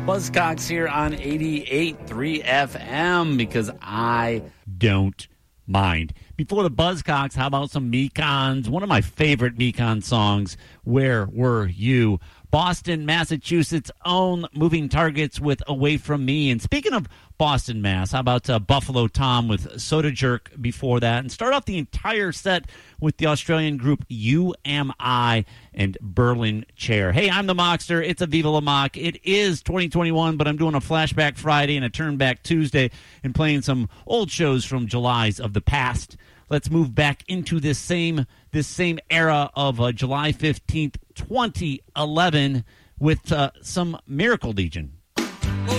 Buzzcocks here on 88.3 FM because I don't mind. Before the Buzzcocks, how about some Mekons? One of my favorite Mekon songs, Where Were You? Boston, Massachusetts' own Moving Targets with Away From Me. And speaking of Boston, Mass, how about Buffalo Tom with Soda Jerk before that? And start off the entire set with the Australian group UMI and Berlin Chair. Hey, I'm the Mockster. It's a Viva La Mock. It is 2021, but I'm doing a Flashback Friday and a Turn Back Tuesday and playing some old shows from Julys of the past. Let's move back into this same era of July 15th, 2011 with some Miracle Legion.